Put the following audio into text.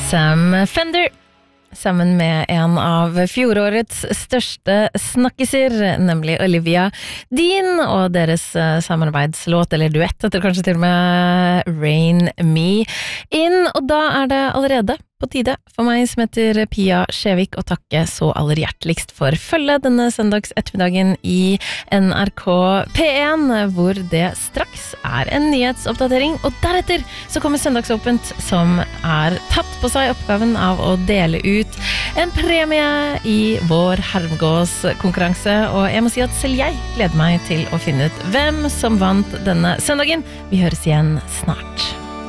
Sam Fender sammen med en av fjorårets største snakkiser, nemlig Olivia Dean, og deres samarbeidslåt, eller duett, heter kanskje til og med Rain Me In, og da det allerede på tide for meg som heter Pia Skjevik å takke så aller hjerteligst for følget denne søndags ettermiddagen i NRK P1, hvor det straks en nyhetsoppdatering, og deretter så kommer Søndagsåpent, som tatt på seg oppgaven av å dele ut en premie i vår Hermegås-konkurranse, og jeg må si at selv jeg gleder meg til å finne ut hvem som vant denne søndagen. Vi høres igjen snart.